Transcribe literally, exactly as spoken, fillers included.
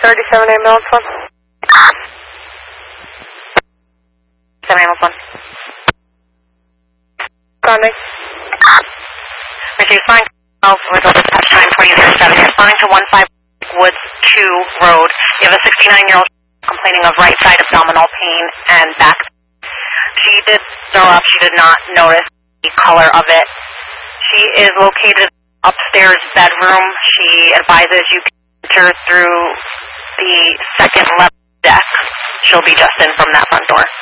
thirty-seven ambulance one. seven ambulance one. Responding. Received flying with over touch time twenty oh seven. You're responding to one five Woods two Road. You have a sixty-nine-year-old complaining of right side abdominal pain and back. She did throw up. She did not notice the color of it. She is located upstairs bedroom. She advises you can enter through the second left deck. She'll be just in from that front door.